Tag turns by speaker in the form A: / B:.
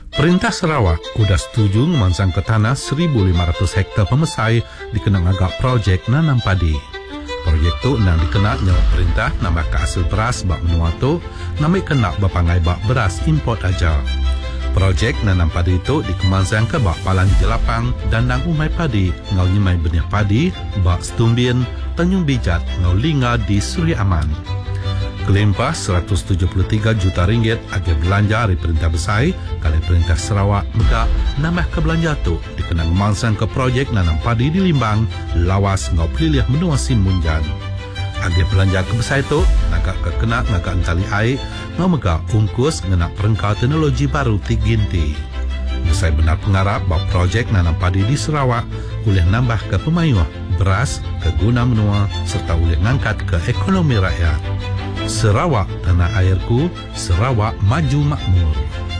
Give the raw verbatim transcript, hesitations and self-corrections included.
A: Perintah Sarawak sudah setuju memansang ke tanah seribu lima ratus hektar pemesai dikenang agak projek nanam padi. Projek tu nang dikenak nyawa perintah nambah ke hasil beras bak menua tu namai kena bapangai bak beras import aja. Projek nanam padi itu dikemansang ke bak palang jelapang dan nang umai padi ngau nyemai benih padi bak setumbin Tanjung Bijat ngau linga di Suria Aman. Kelimpah seratus tujuh puluh tiga juta ringgit agar belanja dari Perintah Besai kali Perintah Sarawak megak nambah ke belanja tu dikenang memansang ke projek nanam padi di Limbang lawas ngau pelilih menua sim munjan. Agar belanja ke Besai tu nagak ke kena ngagak entali air ngau megak ungkus ngenak perengkau teknologi baru Tik Ginti. Besai benar pengarap bahawa projek nanam padi di Sarawak boleh nambah ke pemayuh beras ke guna menua serta boleh ngangkat ke ekonomi rakyat. Sarawak tanah airku, Sarawak maju makmur.